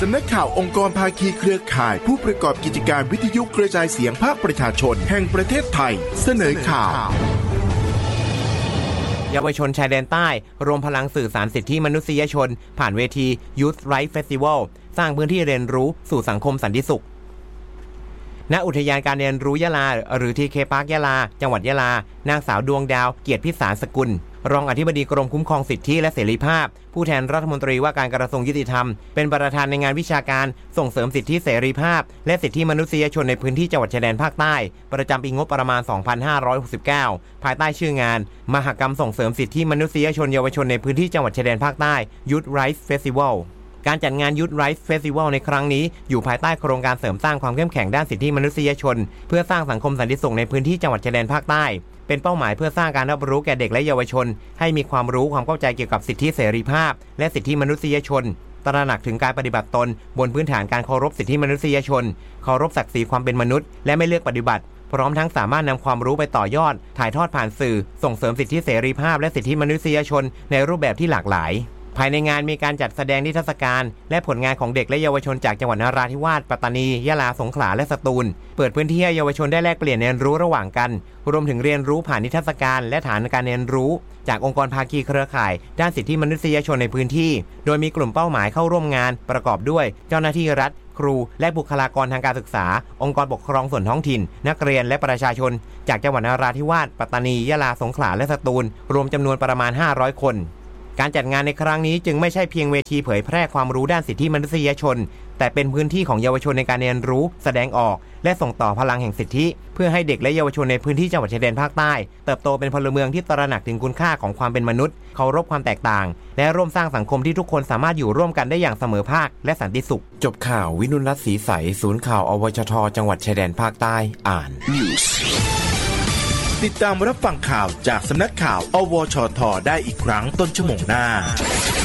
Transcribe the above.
สำนักข่าวองค์กรภาคีเครือข่ายผู้ประกอบกิจการวิทยุกระจายเสียงภาคประชาชนแห่งประเทศไทยเสนอข่าวเยาวชนชายแดนใต้รวมพลังสื่อสารสิทธิมนุษยชนผ่านเวที Youth Rights Festival สร้างพื้นที่เรียนรู้สู่สังคมสันติสุขณอุทยานการเรียนรู้ยะลาหรือ TK Park ยะลาจังหวัดยะลานางสาวดวงดาวเกียรติพิสารสกุลรองอธิบดีกรมคุ้มครองสิทธิและเสรีภาพผู้แทนรัฐมนตรีว่าการกระทรวงยุติธรรมเป็นประธานในงานวิชาการส่งเสริมสิทธิเสรีภาพและสิทธิมนุษยชนในพื้นที่จังหวัดชายแดนภาคใต้ประจำปีงบประมาณ 2569 ภายใต้ชื่องานมหกรรมส่งเสริมสิทธิมนุษยชนเยาวชนในพื้นที่จังหวัดชายแดนภาคใต้ Youth Rights Festivalการจัดงาน Youth Rights Festival ในครั้งนี้อยู่ภายใต้โครงการเสริมสร้างความเข้มแข็งด้านสิทธิมนุษยชนเพื่อสร้างสังคมสันติสุขในพื้นที่จังหวัดชายแดนภาคใต้เป็นเป้าหมายเพื่อสร้างการรับรู้แก่เด็กและเยาวชนให้มีความรู้ความเข้าใจเกี่ยวกับสิทธิเสรีภาพและสิทธิมนุษยชนตระหนักถึงการปฏิบัติตนบนพื้นฐานการเคารพสิทธิมนุษยชนเคารพศักดิ์ศรีความเป็นมนุษย์และไม่เลือกปฏิบัติพร้อมทั้งสามารถนำความรู้ไปต่อยอดถ่ายทอดผ่านสื่อส่งเสริมสิทธิเสรีภาพและสิทธิมนุษยชนในรูปแบบที่หลากหลายภายในงานมีการจัดแสดงนิทรรศการและผลงานของเด็กและเยาวชนจากจังหวัดนราธิวาสปัตตานียะลาสงขลาและสตูลเปิดพื้นที่ให้เยาวชนได้แลกเปลี่ยนเรียนรู้ระหว่างกันรวมถึงเรียนรู้ผ่านนิทรรศการและฐานการเรียนรู้จากองค์กรภาคีเครือข่ายด้านสิทธิมนุษยชนในพื้นที่โดยมีกลุ่มเป้าหมายเข้าร่วมงานประกอบด้วยเจ้าหน้าที่รัฐครูและบุคลากรทางการศึกษาองค์กรปกครองส่วนท้องถิ่นนักเรียนและประชาชนจากจังหวัดนราธิวาสปัตตานียะลาสงขลาและสตูลรวมจำนวนประมาณ500คนการจัดงานในครั้งนี้จึงไม่ใช่เพียงเวทีเผยแพร่ความรู้ด้านสิทธิมนุษยชนแต่เป็นพื้นที่ของเยาวชนในการเรียนรู้แสดงออกและส่งต่อพลังแห่งสิทธิเพื่อให้เด็กและเยาวชนในพื้นที่จังหวัดชายแดนภาคใต้เติบโตเป็นพลเมืองที่ตระหนักถึงคุณค่าของความเป็นมนุษย์เคารพความแตกต่างและร่วมสร้างสังคมที่ทุกคนสามารถอยู่ร่วมกันได้อย่างเสมอภาคและสันติสุขจบข่าววินุรัตน์ศรีใสศูนย์ข่าวอวชทจังหวัดชายแดนภาคใต้อ่านติดตามรับฟังข่าวจากสำนักข่าวอวชทได้อีกครั้งต้นชั่วโมงหน้า